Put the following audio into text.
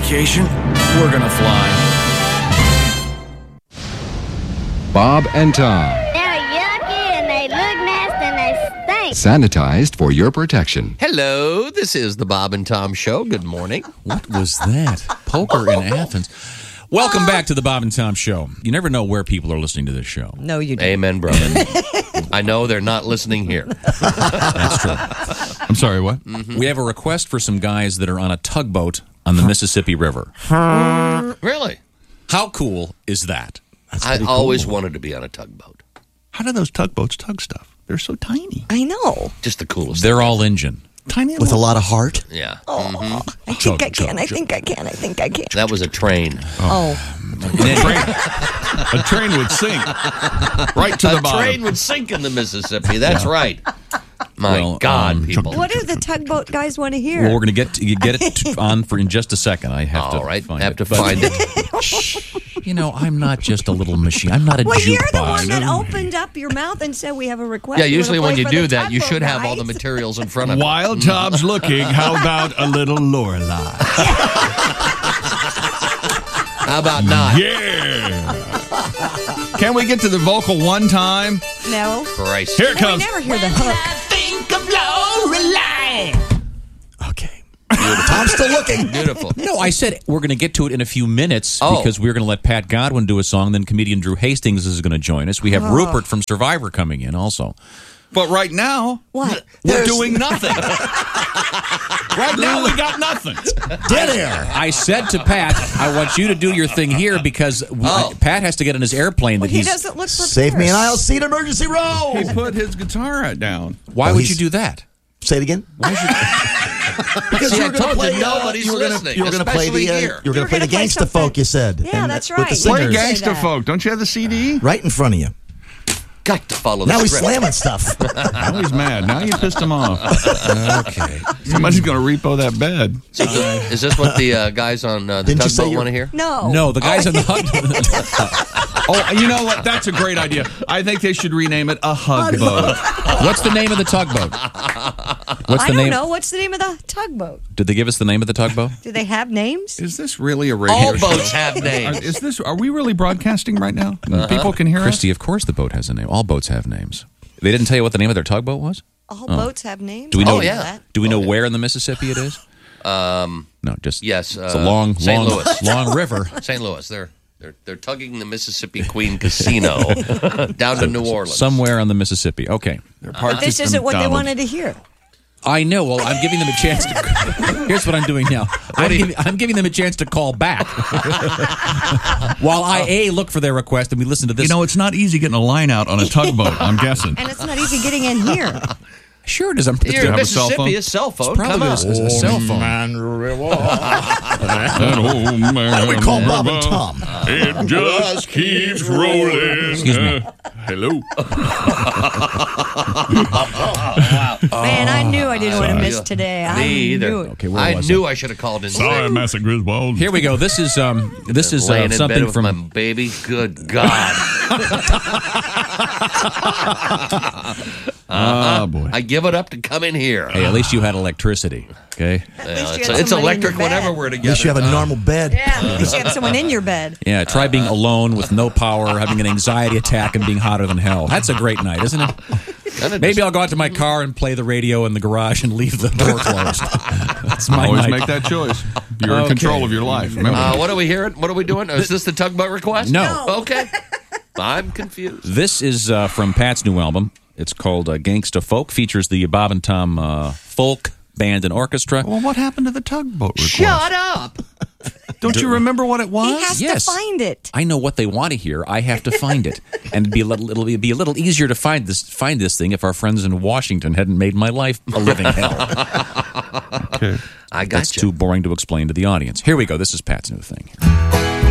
vacation, we're gonna fly. Bob and Tom. They're yucky and they look nasty and they stink. Sanitized for your protection. Hello, this is the Bob and Tom Show. Good morning. What was that? Poker in Athens. Welcome back to the Bob and Tom Show. You never know where people are listening to this show. No, you don't. Amen, brother. I know they're not listening here. That's true. I'm sorry, what? We have a request for some guys that are on a tugboat on the Mississippi River. Really? How cool is that? I always wanted to be on a tugboat. How do those tugboats tug stuff? They're so tiny. I know. Just the coolest. They're all engine. Tiny With a lot of heart. Yeah. Oh, I think I can. I think I can. I think I can. That was a train. Oh. A train would sink right to the bottom. A train would sink in the Mississippi. That's right. My God, people. What do the tugboat guys want to hear? Well, we're going to get it on for in just a second. I have to All right. find Have it. to But, find it. You know, I'm not just a little machine. I'm not a Well, you're the jukebox. one that opened up your mouth and said we have a request. Yeah, You wanna usually when play you for do the that, you tugboat should have all the guys? materials in front of you. While Tom's looking, how about a little Lorelei? How about not? Yeah. Can we get to the vocal one time? No. Christ. Here it We comes. never hear the hook. Think of Lorelei. Okay. Tom's still looking. Beautiful. No, I said we're going to get to it in a few minutes Oh. because we're going to let Pat Godwin do a song. Then comedian Drew Hastings is going to join us. We have Rupert from Survivor coming in also. But right now, What? we're doing nothing. Right now, we got nothing. Dead air. I said to Pat, I want you to do your thing here because Pat has to get on his airplane. Well, That he he's. doesn't look prepared. Save me an aisle seat emergency row. He put his guitar down. Why Oh, would he's- you do that? Say it again. Because See, you I were going to told you play. nobody's You were going listening, to play especially the. here. You were going to play the gonna play gangsta something. folk. You said. Yeah, And that's With right. the Play singers Say Gangsta that. folk. Don't you have the CD? right in front of you. Got to follow the Now he's script. slamming stuff. Now he's mad. Now you pissed him off. Okay. Somebody's going to repo that bed. Is this what the guys on the Didn't you say tugboat you're- want to hear? No. No, the guys on the hug. Oh, you know what? That's a great idea. I think they should rename it a hug boat. What's the name of the tugboat? What's I the don't name? know. What's the name of the tugboat? Did they give us the name of the tugboat? Do they have names? Is this really a radio All show? boats have names. Are we really broadcasting right now? People can hear Christy, of course the boat has a name. All boats have names. They didn't tell you what the name of their tugboat was? All boats have names. Do we know? Oh, yeah. Do we know where in the Mississippi it is? No, just Yes, It's a long, St. long, Louis. long river. St. Louis. They're tugging the Mississippi Queen Casino down to New Orleans. Somewhere on the Mississippi. Okay. But this isn't what they wanted to hear. I know. Well, I'm giving them a chance to. Here's what I'm doing now. I'm giving them a chance to call back while I look for their request and we listen to this. You know, it's not easy getting a line out on a tugboat, I'm guessing. And it's not easy getting in here. Sure it is. Here in have a cell phone? Mississippi, a cell phone. Probably Come on. a cell phone. That old man We call Bob and river, Tom. It just keeps rolling. Excuse me. Hello. Man, I knew I didn't want to miss today. I Me either. knew it. Okay, where I was knew I should have called in. Sorry, Massa Griswold. Here we go. This is Laying in bed something with from. my baby. Good God. Oh, boy. I give it up to come in here. Hey, at least you had electricity. Okay. least you had It's somebody in electric your bed. whenever we're At together. least you have a normal bed. Yeah, at least you have someone in your bed. Yeah. Try being alone with no power, having an anxiety attack, and being hotter than hell. That's a great night, isn't it? Maybe I'll go out to my car and play the radio in the garage and leave the door closed. That's my Always night. make that choice. You're in control of your life. Remember? What are we hearing? What are we doing? Is this the tugboat request? No. Okay. I'm confused. This is from Pat's new album. It's called Gangsta Folk. Features the Bob and Tom folk band and orchestra. Well, what happened to the tugboat request? Shut up. Don't you remember what it was? He has Yes. to find it. I know what they want to hear. I have to find it, and it'll be a little easier to find this thing if our friends in Washington hadn't made my life a living hell. Okay. I got That's you. too boring to explain to the audience. Here we go. This is Pat's new thing.